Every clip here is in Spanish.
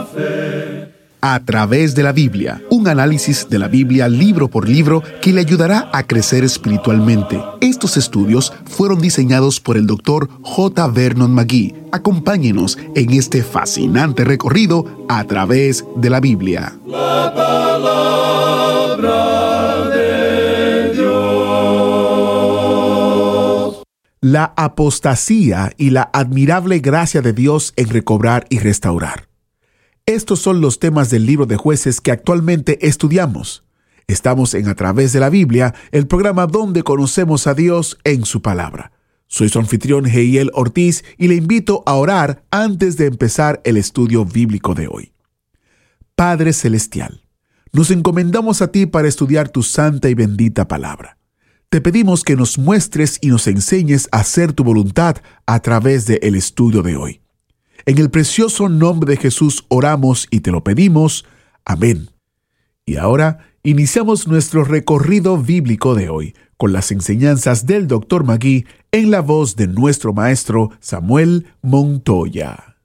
A través de la Biblia, un análisis de la Biblia libro por libro que le ayudará a crecer espiritualmente. Estos estudios fueron diseñados por el Dr. J. Vernon McGee. Acompáñenos en este fascinante recorrido a través de la Biblia. La palabra de Dios. La apostasía y la admirable gracia de Dios en recobrar y restaurar. Estos son los temas del libro de Jueces que actualmente estudiamos. Estamos en A Través de la Biblia, el programa donde conocemos a Dios en su palabra. Soy su anfitrión Heiel Ortiz y le invito a orar antes de empezar el estudio bíblico de hoy. Padre Celestial, nos encomendamos a ti para estudiar tu santa y bendita palabra. Te pedimos que nos muestres y nos enseñes a hacer tu voluntad a través del estudio de hoy. En el precioso nombre de Jesús oramos y te lo pedimos. Amén. Y ahora iniciamos nuestro recorrido bíblico de hoy con las enseñanzas del Dr. McGee en la voz de nuestro maestro Samuel Montoya.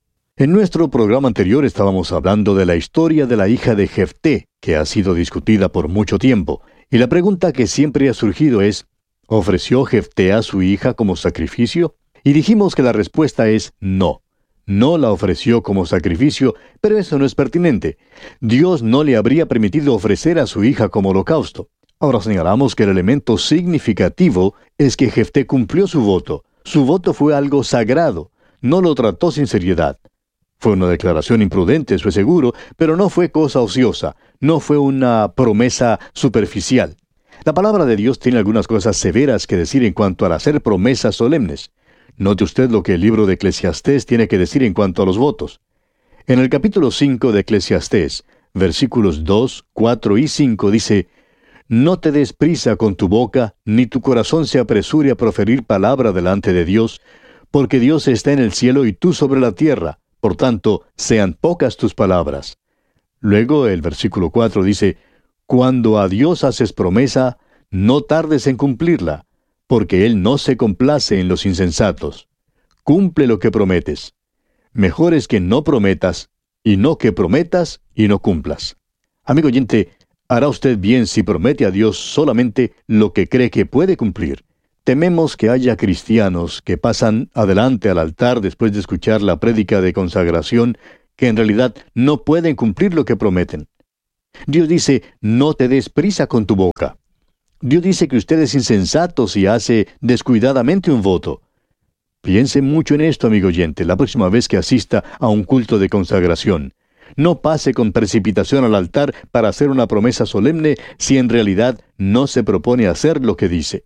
En nuestro programa anterior estábamos hablando de la historia de la hija de Jefté, que ha sido discutida por mucho tiempo. Y la pregunta que siempre ha surgido es, ¿ofreció Jefté a su hija como sacrificio? Y dijimos que la respuesta es no. No la ofreció como sacrificio, pero eso no es pertinente. Dios no le habría permitido ofrecer a su hija como holocausto. Ahora señalamos que el elemento significativo es que Jefté cumplió su voto. Su voto fue algo sagrado. No lo trató sin seriedad. Fue una declaración imprudente, eso es seguro, pero no fue cosa ociosa. No fue una promesa superficial. La palabra de Dios tiene algunas cosas severas que decir en cuanto al hacer promesas solemnes. Note usted lo que el libro de Eclesiastés tiene que decir en cuanto a los votos. En el capítulo 5 de Eclesiastés, versículos 2, 4 y 5 dice, «No te des prisa con tu boca, ni tu corazón se apresure a proferir palabra delante de Dios, porque Dios está en el cielo y tú sobre la tierra, por tanto, sean pocas tus palabras». Luego el versículo 4 dice, «Cuando a Dios haces promesa, no tardes en cumplirla, porque Él no se complace en los insensatos. Cumple lo que prometes. Mejor es que no prometas, y no que prometas y no cumplas». Amigo oyente, hará usted bien si promete a Dios solamente lo que cree que puede cumplir. Tememos que haya cristianos que pasan adelante al altar después de escuchar la prédica de consagración, que en realidad no pueden cumplir lo que prometen. Dios dice, no te des prisa con tu boca. Dios dice que usted es insensato si hace descuidadamente un voto. Piense mucho en esto, amigo oyente, la próxima vez que asista a un culto de consagración. No pase con precipitación al altar para hacer una promesa solemne si en realidad no se propone hacer lo que dice.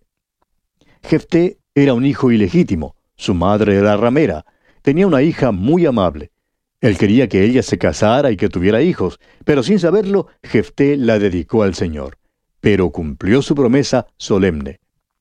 Jefté era un hijo ilegítimo. Su madre era ramera. Tenía una hija muy amable. Él quería que ella se casara y que tuviera hijos, pero sin saberlo, Jefté la dedicó al Señor. Pero cumplió su promesa solemne.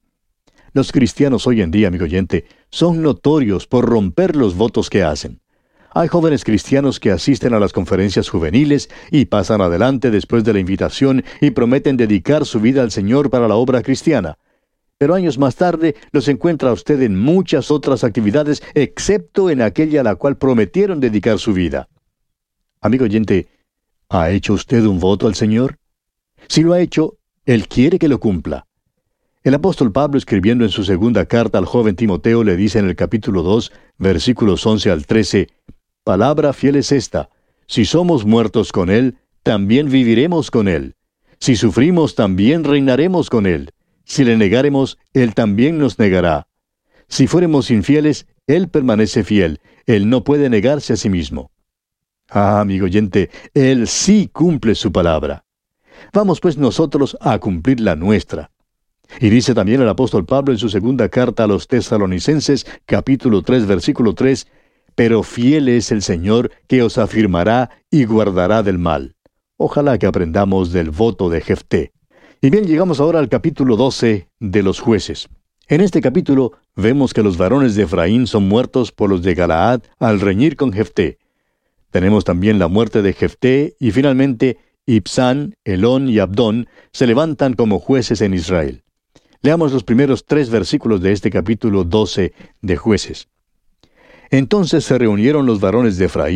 Los cristianos hoy en día, amigo oyente, son notorios por romper los votos que hacen. Hay jóvenes cristianos que asisten a las conferencias juveniles y pasan adelante después de la invitación y prometen dedicar su vida al Señor para la obra cristiana. Pero años más tarde los encuentra usted en muchas otras actividades, excepto en aquella a la cual prometieron dedicar su vida. Amigo oyente, ¿ha hecho usted un voto al Señor? Si lo ha hecho, Él quiere que lo cumpla. El apóstol Pablo, escribiendo en su segunda carta al joven Timoteo, le dice en el capítulo 2, versículos 11 al 13, «Palabra fiel es esta, si somos muertos con Él, también viviremos con Él. Si sufrimos, también reinaremos con Él. Si le negáremos, Él también nos negará. Si fuéremos infieles, Él permanece fiel. Él no puede negarse a sí mismo». Ah, amigo oyente, Él sí cumple su palabra. Vamos pues nosotros a cumplir la nuestra. Y dice también el apóstol Pablo en su segunda carta a los Tesalonicenses, capítulo 3, versículo 3, «Pero fiel es el Señor que os afirmará y guardará del mal». Ojalá que aprendamos del voto de Jefté. Y bien, llegamos ahora al capítulo 12 de los Jueces. En este capítulo vemos que los varones de Efraín son muertos por los de Galaad al reñir con Jefté. Tenemos también la muerte de Jefté y finalmente Ibsán, Elón y Abdón se levantan como jueces en Israel. Leamos los primeros 3 versículos de este capítulo 12 de Jueces. Entonces se reunieron los varones de Efraín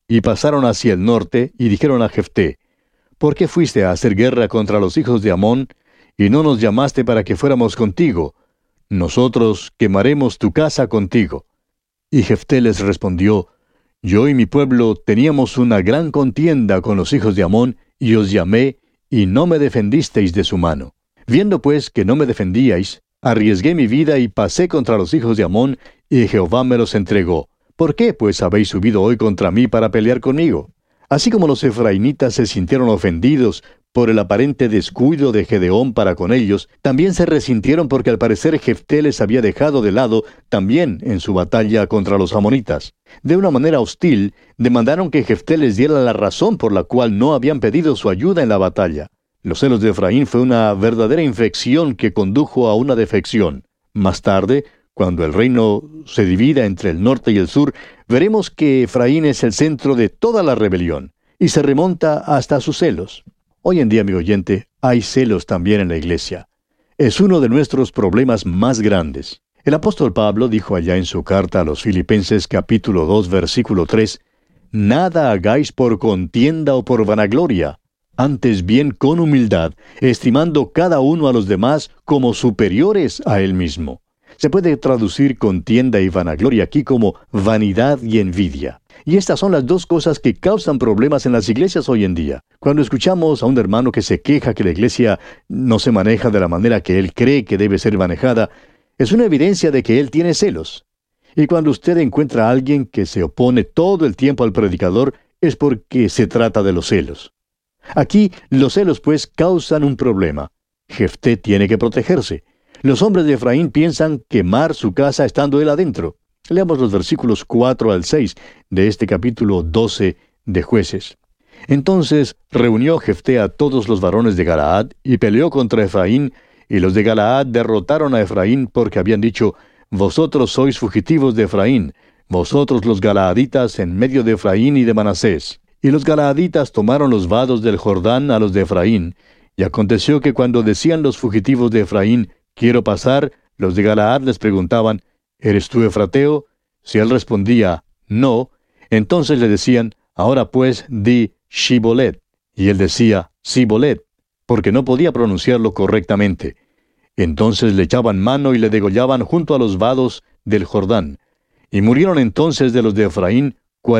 y pasaron hacia el norte, y dijeron a Jefté: ¿Por qué fuiste a hacer guerra contra los hijos de Amón, y no nos llamaste para que fuéramos contigo? Nosotros quemaremos tu casa contigo. Y Jefté les respondió: Yo y mi pueblo teníamos una gran contienda con los hijos de Amón, y os llamé, y no me defendisteis de su mano. Viendo pues que no me defendíais, arriesgué mi vida y pasé contra los hijos de Amón, y Jehová me los entregó. ¿Por qué pues habéis subido hoy contra mí para pelear conmigo? Así como los efraínitas se sintieron ofendidos por el aparente descuido de Gedeón para con ellos, también se resintieron porque al parecer Jefté les había dejado de lado también en su batalla contra los amonitas. De una manera hostil, demandaron que Jefté les diera la razón por la cual no habían pedido su ayuda en la batalla. Los celos de Efraín fue una verdadera infección que condujo a una defección. Más tarde, cuando el reino se divida entre el norte y el sur, veremos que Efraín es el centro de toda la rebelión, y se remonta hasta sus celos. Hoy en día, amigo oyente, hay celos también en la iglesia. Es uno de nuestros problemas más grandes. El apóstol Pablo dijo allá en su carta a los Filipenses capítulo 2, versículo 3, «Nada hagáis por contienda o por vanagloria, antes bien con humildad, estimando cada uno a los demás como superiores a él mismo». Se puede traducir contienda y vanagloria aquí como vanidad y envidia. Y estas son las dos cosas que causan problemas en las iglesias hoy en día. Cuando escuchamos a un hermano que se queja que la iglesia no se maneja de la manera que él cree que debe ser manejada, es una evidencia de que él tiene celos. Y cuando usted encuentra a alguien que se opone todo el tiempo al predicador, es porque se trata de los celos. Aquí, los celos pues causan un problema. Jefté tiene que protegerse. Los hombres de Efraín piensan quemar su casa estando él adentro. Leamos los versículos 4 al 6 de este capítulo 12 de Jueces. Entonces reunió Jefté a todos los varones de Galaad y peleó contra Efraín, y los de Galaad derrotaron a Efraín porque habían dicho: Vosotros sois fugitivos de Efraín, vosotros los galaaditas en medio de Efraín y de Manasés. Y los galaaditas tomaron los vados del Jordán a los de Efraín, y aconteció que cuando decían los fugitivos de Efraín: Quiero pasar, los de Galaad les preguntaban: ¿Eres tú efrateo? Si él respondía: No, entonces le decían: Ahora pues di Shibolet. Y él decía: Sibolet, porque no podía pronunciarlo correctamente. Entonces le echaban mano y le degollaban junto a los vados del Jordán. Y murieron entonces de los de Efraín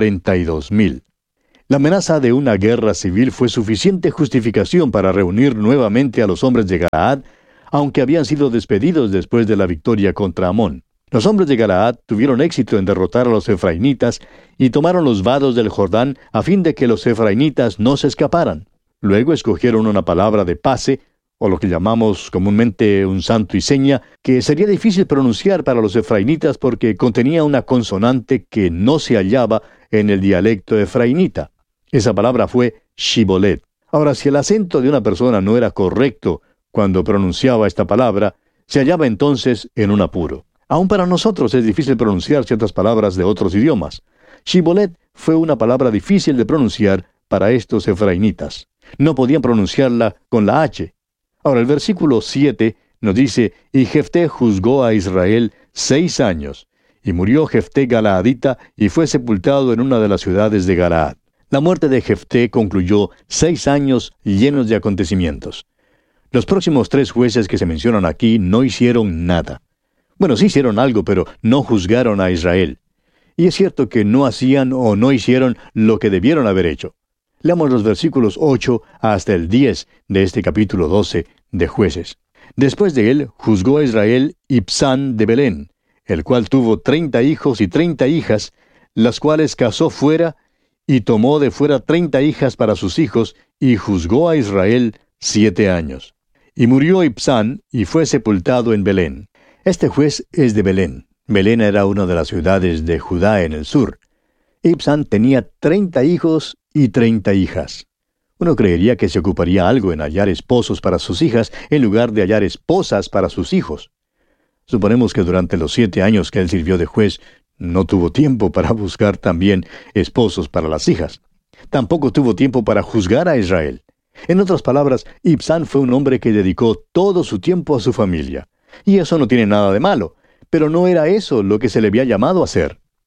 42,000. La amenaza de una guerra civil fue suficiente justificación para reunir nuevamente a los hombres de Galaad, aunque habían sido despedidos después de la victoria contra Amón. Los hombres de Galaad tuvieron éxito en derrotar a los efraínitas y tomaron los vados del Jordán a fin de que los efraínitas no se escaparan. Luego escogieron una palabra de pase, o lo que llamamos comúnmente un santo y seña, que sería difícil pronunciar para los efraínitas porque contenía una consonante que no se hallaba en el dialecto efraínita. Esa palabra fue Shibolet. Ahora, si el acento de una persona no era correcto cuando pronunciaba esta palabra, se hallaba entonces en un apuro. Aún para nosotros es difícil pronunciar ciertas palabras de otros idiomas. Shibolet fue una palabra difícil de pronunciar para estos efraínitas. No podían pronunciarla con la H. Ahora, el versículo 7 nos dice: Y Jefté juzgó a Israel 6 años, y murió Jefté galaadita, y fue sepultado en una de las ciudades de Galaad. La muerte de Jefté concluyó 6 años llenos de acontecimientos. Los próximos 3 jueces que se mencionan aquí no hicieron nada. Bueno, sí hicieron algo, pero no juzgaron a Israel. Y es cierto que no hacían o no hicieron lo que debieron haber hecho. Leamos los versículos 8 hasta el 10 de este capítulo 12 de Jueces. Después de él, juzgó a Israel Ibzán de Belén, el cual tuvo 30 hijos y 30 hijas, las cuales casó fuera, y tomó de fuera 30 hijas para sus hijos, y juzgó a Israel 7 años. Y murió Ibzán, y fue sepultado en Belén. Este juez es de Belén. Belén era una de las ciudades de Judá en el sur. Ibzán tenía 30 hijos y 30 hijas. Uno creería que se ocuparía algo en hallar esposos para sus hijas, en lugar de hallar esposas para sus hijos. Suponemos que durante los 7 años que él sirvió de juez, no tuvo tiempo para buscar también esposos para las hijas. Tampoco tuvo tiempo para juzgar a Israel. En otras palabras, Ibzán fue un hombre que dedicó todo su tiempo a su familia. Y eso no tiene nada de malo, pero no era eso lo que se le había llamado a hacer.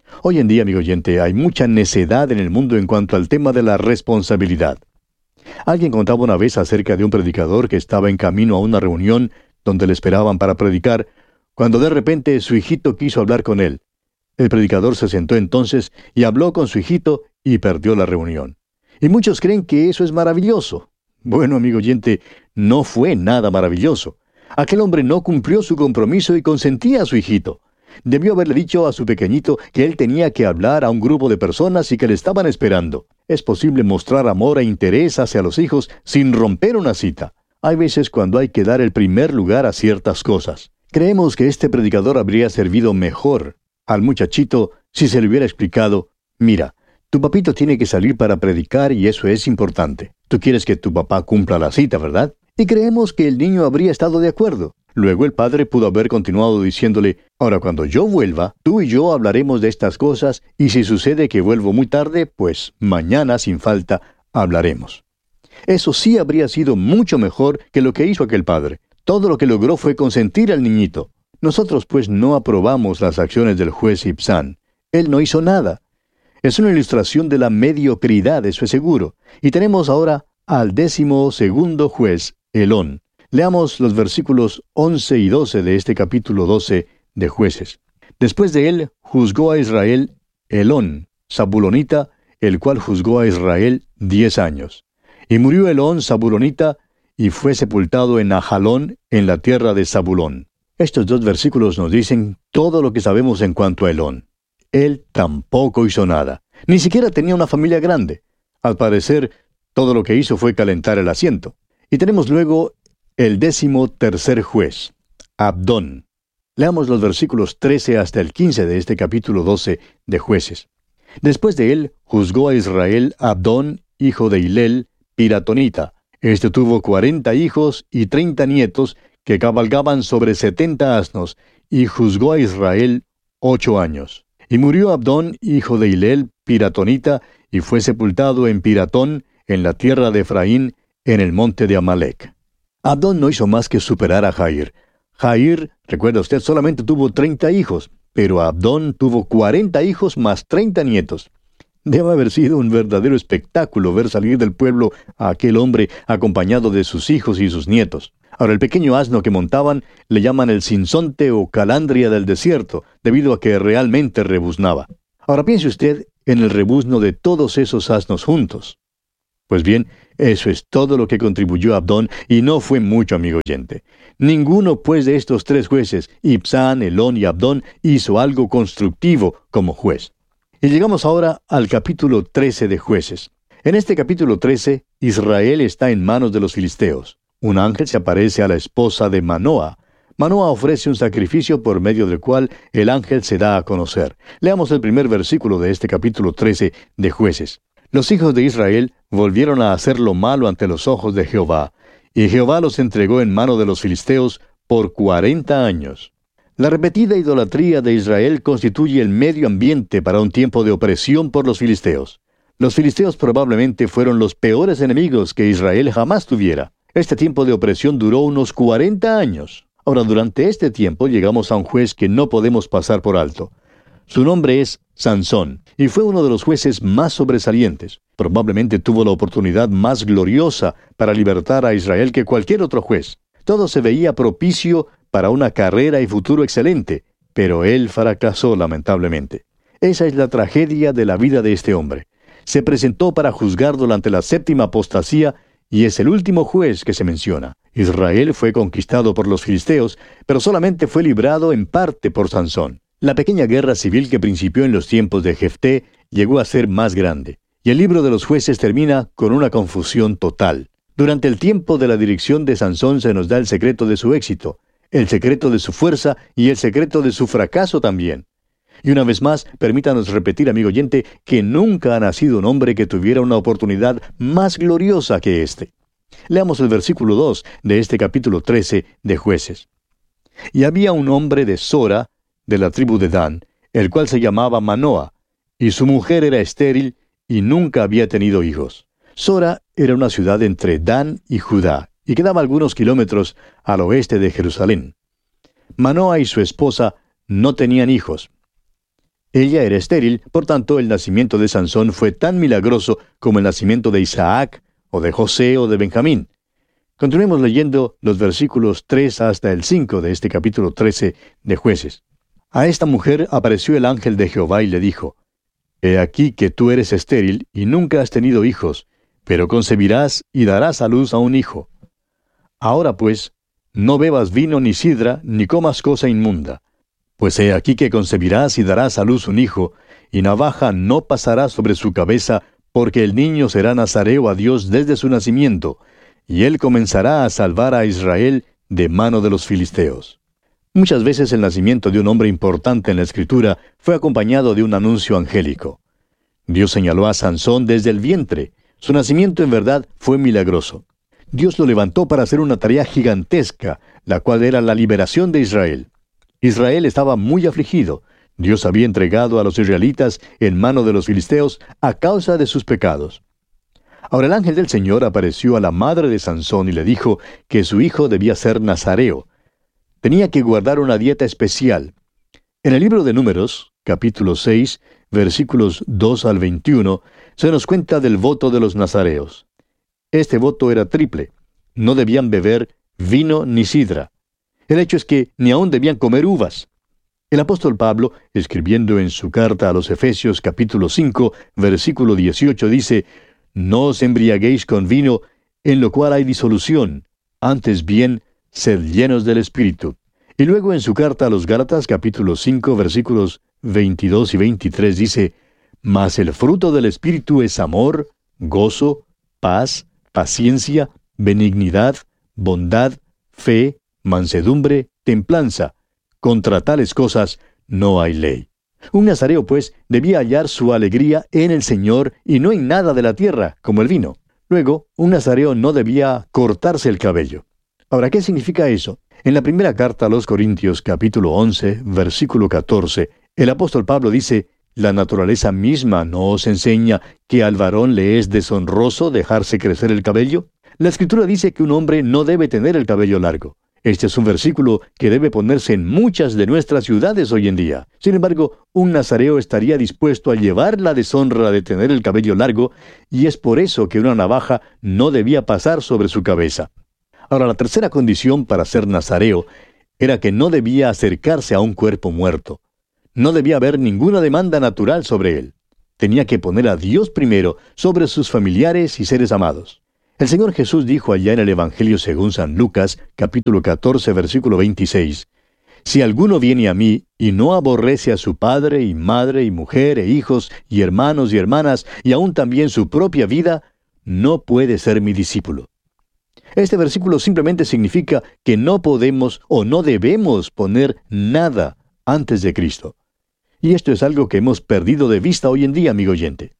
Hoy en día, amigo oyente, hay mucha necedad en el mundo en cuanto al tema de la responsabilidad. Alguien contaba una vez acerca de un predicador que estaba en camino a una reunión donde le esperaban para predicar, cuando de repente su hijito quiso hablar con él. El predicador se sentó entonces y habló con su hijito y perdió la reunión. Y muchos creen que eso es maravilloso. Bueno, amigo oyente, no fue nada maravilloso. Aquel hombre no cumplió su compromiso y consentía a su hijito. Debió haberle dicho a su pequeñito que él tenía que hablar a un grupo de personas y que le estaban esperando. Es posible mostrar amor e interés hacia los hijos sin romper una cita. Hay veces cuando hay que dar el primer lugar a ciertas cosas. Creemos que este predicador habría servido mejor al muchachito si se le hubiera explicado: mira, tu papito tiene que salir para predicar y eso es importante. Tú quieres que tu papá cumpla la cita, ¿verdad? Y creemos que el niño habría estado de acuerdo. Luego el padre pudo haber continuado diciéndole: ahora cuando yo vuelva, tú y yo hablaremos de estas cosas, y si sucede que vuelvo muy tarde, pues mañana sin falta hablaremos. Eso sí habría sido mucho mejor que lo que hizo aquel padre. Todo lo que logró fue consentir al niñito. Nosotros pues no aprobamos las acciones del juez Ibzán. Él no hizo nada. Es una ilustración de la mediocridad, eso es seguro. Y tenemos ahora al 12º juez, Elón. Leamos los versículos 11 y 12 de este capítulo 12 de Jueces. Después de él juzgó a Israel Elón, Zabulonita, el cual juzgó a Israel 10 años. Y murió Elón, Zabulonita, y fue sepultado en Ajalón, en la tierra de Zabulón. Estos dos versículos nos dicen todo lo que sabemos en cuanto a Elón. Él tampoco hizo nada. Ni siquiera tenía una familia grande. Al parecer, todo lo que hizo fue calentar el asiento. Y tenemos luego el 13º juez, Abdón. Leamos los versículos 13 hasta el 15 de este capítulo 12 de Jueces. Después de él, juzgó a Israel Abdón, hijo de Hilel, piratonita. Este tuvo 40 hijos y 30 nietos que cabalgaban sobre 70 asnos, y juzgó a Israel 8 años. Y murió Abdón, hijo de Hilel, piratonita, y fue sepultado en Piratón, en la tierra de Efraín, en el monte de Amalec. Abdón no hizo más que superar a Jair. Jair, recuerda usted, solamente tuvo 30 hijos, pero Abdón tuvo 40 hijos más 30 nietos. Debe haber sido un verdadero espectáculo ver salir del pueblo a aquel hombre acompañado de sus hijos y sus nietos. Ahora, el pequeño asno que montaban le llaman el sinsonte o calandria del desierto, debido a que realmente rebuznaba. Ahora piense usted en el rebuzno de todos esos asnos juntos. Pues bien, eso es todo lo que contribuyó Abdón, y no fue mucho, amigo oyente. Ninguno, pues, de estos tres jueces, Ibzán, Elón y Abdón, hizo algo constructivo como juez. Y llegamos ahora al capítulo 13 de Jueces. En este capítulo 13, Israel está en manos de los filisteos. Un ángel se aparece a la esposa de Manoa. Manoa ofrece un sacrificio por medio del cual el ángel se da a conocer. Leamos el primer versículo de este capítulo 13 de Jueces. Los hijos de Israel volvieron a hacer lo malo ante los ojos de Jehová, y Jehová los entregó en mano de los filisteos por 40 años. La repetida idolatría de Israel constituye el medio ambiente para un tiempo de opresión por los filisteos. Los filisteos probablemente fueron los peores enemigos que Israel jamás tuviera. Este tiempo de opresión duró unos 40 años. Ahora, durante este tiempo llegamos a un juez que no podemos pasar por alto. Su nombre es Sansón, y fue uno de los jueces más sobresalientes. Probablemente tuvo la oportunidad más gloriosa para libertar a Israel que cualquier otro juez. Todo se veía propicio para una carrera y futuro excelente, pero él fracasó lamentablemente. Esa es la tragedia de la vida de este hombre. Se presentó para juzgar durante la 7ª apostasía, y es el último juez que se menciona. Israel fue conquistado por los filisteos, pero solamente fue librado en parte por Sansón. La pequeña guerra civil que principió en los tiempos de Jefté llegó a ser más grande, y el libro de los jueces termina con una confusión total. Durante el tiempo de la dirección de Sansón se nos da el secreto de su éxito, el secreto de su fuerza y el secreto de su fracaso también. Y una vez más, permítanos repetir, amigo oyente, que nunca ha nacido un hombre que tuviera una oportunidad más gloriosa que este. Leamos el versículo 2 de este capítulo 13 de Jueces. Y había un hombre de Sora, de la tribu de Dan, el cual se llamaba Manoa, y su mujer era estéril y nunca había tenido hijos. Sora era una ciudad entre Dan y Judá, y quedaba algunos kilómetros al oeste de Jerusalén. Manoa y su esposa no tenían hijos. Ella era estéril, por tanto el nacimiento de Sansón fue tan milagroso como el nacimiento de Isaac, o de José, o de Benjamín. Continuemos leyendo los versículos 3 hasta el 5 de este capítulo 13 de Jueces. A esta mujer apareció el ángel de Jehová y le dijo: He aquí que tú eres estéril y nunca has tenido hijos, pero concebirás y darás a luz a un hijo. Ahora pues, no bebas vino ni sidra, ni comas cosa inmunda. Pues he aquí que concebirás y darás a luz un hijo, y navaja no pasará sobre su cabeza, porque el niño será nazareo a Dios desde su nacimiento, y él comenzará a salvar a Israel de mano de los filisteos. Muchas veces el nacimiento de un hombre importante en la Escritura fue acompañado de un anuncio angélico. Dios señaló a Sansón desde el vientre. Su nacimiento en verdad fue milagroso. Dios lo levantó para hacer una tarea gigantesca, la cual era la liberación de Israel. Israel estaba muy afligido. Dios había entregado a los israelitas en mano de los filisteos a causa de sus pecados. Ahora el ángel del Señor apareció a la madre de Sansón y le dijo que su hijo debía ser nazareo. Tenía que guardar una dieta especial. En el libro de Números, capítulo 6, versículos 2 al 21, se nos cuenta del voto de los nazareos. Este voto era triple. No debían beber vino ni sidra. El hecho es que ni aún debían comer uvas. El apóstol Pablo, escribiendo en su carta a los Efesios capítulo 5, versículo 18, dice: No os embriaguéis con vino, en lo cual hay disolución, antes bien, sed llenos del Espíritu. Y luego en su carta a los Gálatas capítulo 5, versículos 22 y 23 dice: Mas el fruto del Espíritu es amor, gozo, paz, paciencia, benignidad, bondad, fe, mansedumbre, templanza. Contra tales cosas no hay ley. Un nazareo, pues, debía hallar su alegría en el Señor y no en nada de la tierra, como el vino. Luego, un nazareo no debía cortarse el cabello. Ahora, ¿qué significa eso? En la primera carta a los Corintios, capítulo 11, versículo 14, el apóstol Pablo dice: La naturaleza misma no os enseña que al varón le es deshonroso dejarse crecer el cabello. La Escritura dice que un hombre no debe tener el cabello largo. Este es un versículo que debe ponerse en muchas de nuestras ciudades hoy en día. Sin embargo, un nazareo estaría dispuesto a llevar la deshonra de tener el cabello largo, y es por eso que una navaja no debía pasar sobre su cabeza. Ahora, la tercera condición para ser nazareo era que no debía acercarse a un cuerpo muerto. No debía haber ninguna demanda natural sobre él. Tenía que poner a Dios primero sobre sus familiares y seres amados. El Señor Jesús dijo allá en el Evangelio según San Lucas, capítulo 14, versículo 26, Si alguno viene a mí y no aborrece a su padre y madre y mujer e hijos y hermanos y hermanas y aún también su propia vida, no puede ser mi discípulo. Este versículo simplemente significa que no podemos o no debemos poner nada antes de Cristo. Y esto es algo que hemos perdido de vista hoy en día, amigo oyente.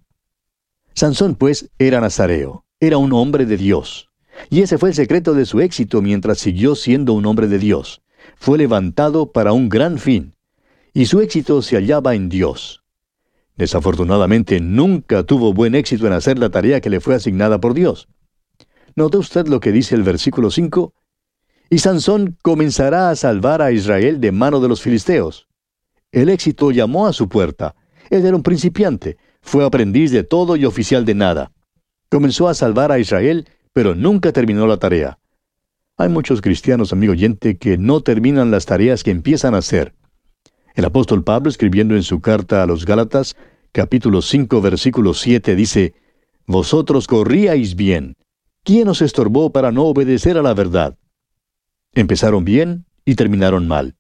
Sansón, pues, era nazareo. Era un hombre de Dios. Y ese fue el secreto de su éxito mientras siguió siendo un hombre de Dios. Fue levantado para un gran fin. Y su éxito se hallaba en Dios. Desafortunadamente, nunca tuvo buen éxito en hacer la tarea que le fue asignada por Dios. ¿Nota usted lo que dice el versículo 5? Y Sansón comenzará a salvar a Israel de mano de los filisteos. El éxito llamó a su puerta. Él era un principiante. Fue aprendiz de todo y oficial de nada. Comenzó a salvar a Israel, pero nunca terminó la tarea. Hay muchos cristianos, amigo oyente, que no terminan las tareas que empiezan a hacer. El apóstol Pablo, escribiendo en su carta a los Gálatas, capítulo 5, versículo 7, dice: Vosotros corríais bien. ¿Quién os estorbó para no obedecer a la verdad? Empezaron bien y terminaron mal.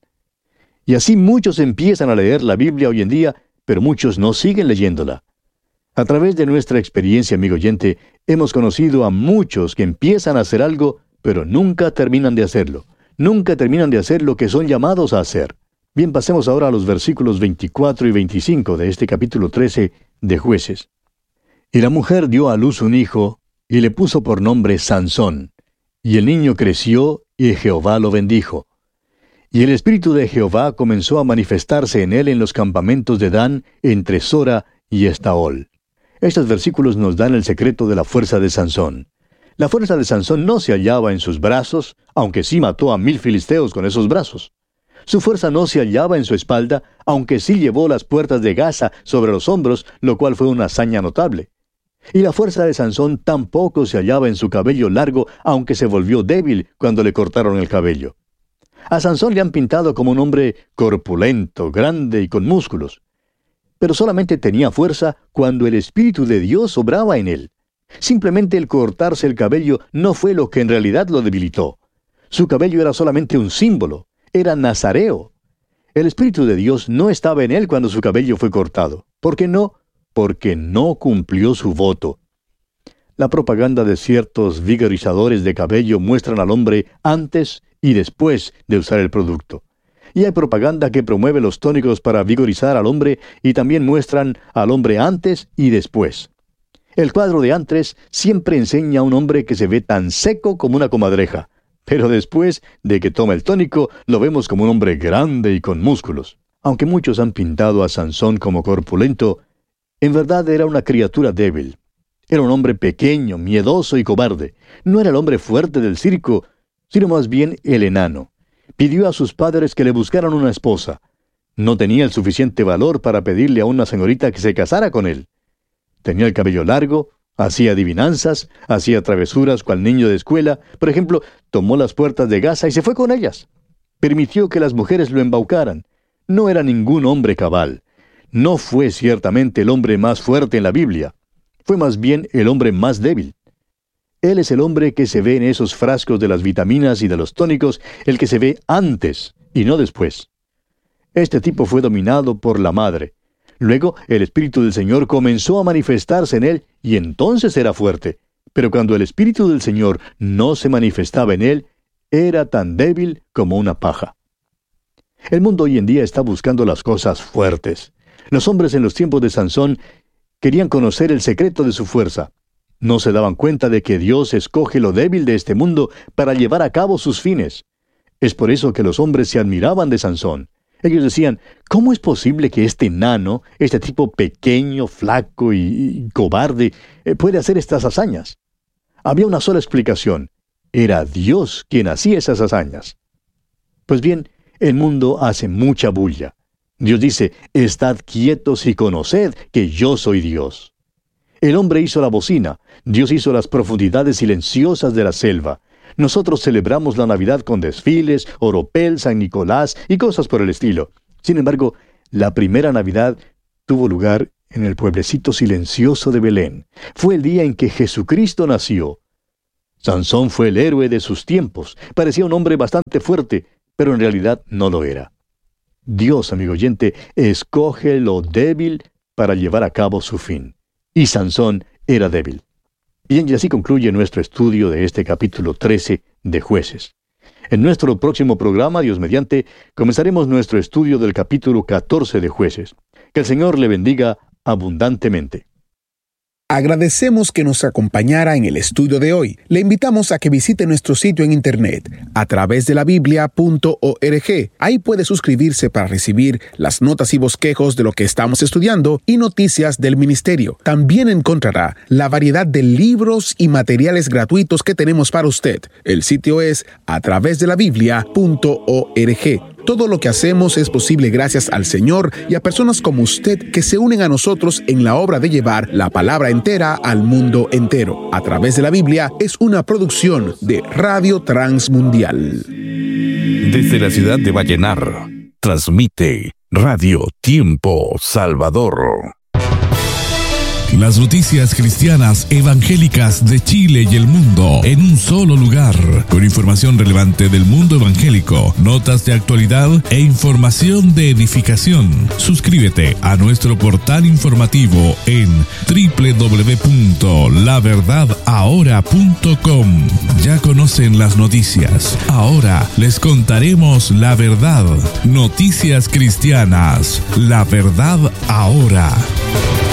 Y así muchos empiezan a leer la Biblia hoy en día, pero muchos no siguen leyéndola. A través de nuestra experiencia, amigo oyente, hemos conocido a muchos que empiezan a hacer algo, pero nunca terminan de hacerlo. Nunca terminan de hacer lo que son llamados a hacer. Bien, pasemos ahora a los versículos 24 y 25 de este capítulo 13 de Jueces. Y la mujer dio a luz un hijo, y le puso por nombre Sansón. Y el niño creció, y Jehová lo bendijo. Y el espíritu de Jehová comenzó a manifestarse en él en los campamentos de Dan, entre Sora y Estaol. Estos versículos nos dan el secreto de la fuerza de Sansón. La fuerza de Sansón no se hallaba en sus brazos, aunque sí mató a 1000 filisteos con esos brazos. Su fuerza no se hallaba en su espalda, aunque sí llevó las puertas de Gaza sobre los hombros, lo cual fue una hazaña notable. Y la fuerza de Sansón tampoco se hallaba en su cabello largo, aunque se volvió débil cuando le cortaron el cabello. A Sansón le han pintado como un hombre corpulento, grande y con músculos. Pero solamente tenía fuerza cuando el Espíritu de Dios obraba en él. Simplemente el cortarse el cabello no fue lo que en realidad lo debilitó. Su cabello era solamente un símbolo, era nazareo. El Espíritu de Dios no estaba en él cuando su cabello fue cortado. ¿Por qué no? Porque no cumplió su voto. La propaganda de ciertos vigorizadores de cabello muestran al hombre antes y después de usar el producto. Y hay propaganda que promueve los tónicos para vigorizar al hombre y también muestran al hombre antes y después. El cuadro de antes siempre enseña a un hombre que se ve tan seco como una comadreja, pero después de que toma el tónico lo vemos como un hombre grande y con músculos. Aunque muchos han pintado a Sansón como corpulento, en verdad era una criatura débil. Era un hombre pequeño, miedoso y cobarde. No era el hombre fuerte del circo, sino más bien el enano. Pidió a sus padres que le buscaran una esposa. No tenía el suficiente valor para pedirle a una señorita que se casara con él. Tenía el cabello largo, hacía adivinanzas, hacía travesuras cual niño de escuela. Por ejemplo, tomó las puertas de Gaza y se fue con ellas. Permitió que las mujeres lo embaucaran. No era ningún hombre cabal. No fue ciertamente el hombre más fuerte en la Biblia. Fue más bien el hombre más débil. Él es el hombre que se ve en esos frascos de las vitaminas y de los tónicos, el que se ve antes y no después. Este tipo fue dominado por la madre. Luego, el Espíritu del Señor comenzó a manifestarse en él y entonces era fuerte. Pero cuando el Espíritu del Señor no se manifestaba en él, era tan débil como una paja. El mundo hoy en día está buscando las cosas fuertes. Los hombres en los tiempos de Sansón querían conocer el secreto de su fuerza. No se daban cuenta de que Dios escoge lo débil de este mundo para llevar a cabo sus fines. Es por eso que los hombres se admiraban de Sansón. Ellos decían, ¿cómo es posible que este enano, este tipo pequeño, flaco y cobarde, puede hacer estas hazañas? Había una sola explicación. Era Dios quien hacía esas hazañas. Pues bien, el mundo hace mucha bulla. Dios dice, estad quietos y conoced que yo soy Dios. El hombre hizo la bocina, Dios hizo las profundidades silenciosas de la selva. Nosotros celebramos la Navidad con desfiles, oropel, San Nicolás y cosas por el estilo. Sin embargo, la primera Navidad tuvo lugar en el pueblecito silencioso de Belén. Fue el día en que Jesucristo nació. Sansón fue el héroe de sus tiempos. Parecía un hombre bastante fuerte, pero en realidad no lo era. Dios, amigo oyente, escoge lo débil para llevar a cabo su fin. Y Sansón era débil. Y así concluye nuestro estudio de este capítulo 13 de Jueces. En nuestro próximo programa, Dios mediante, comenzaremos nuestro estudio del capítulo 14 de Jueces. Que el Señor le bendiga abundantemente. Agradecemos que nos acompañara en el estudio de hoy. Le invitamos a que visite nuestro sitio en internet a través de la biblia.org. Ahí puede suscribirse para recibir las notas y bosquejos de lo que estamos estudiando y noticias del ministerio. También encontrará la variedad de libros y materiales gratuitos que tenemos para usted. El sitio es a través de la biblia.org. Todo lo que hacemos es posible gracias al Señor y a personas como usted que se unen a nosotros en la obra de llevar la palabra entera al mundo entero. A través de la Biblia es una producción de Radio Transmundial. Desde la ciudad de Vallenar, transmite Radio Tiempo Salvador. Las noticias cristianas evangélicas de Chile y el mundo en un solo lugar, con información relevante del mundo evangélico, notas de actualidad e información de edificación. Suscríbete a nuestro portal informativo en www.laverdadahora.com. Ya conocen las noticias. Ahora les contaremos la verdad. Noticias cristianas. La verdad ahora.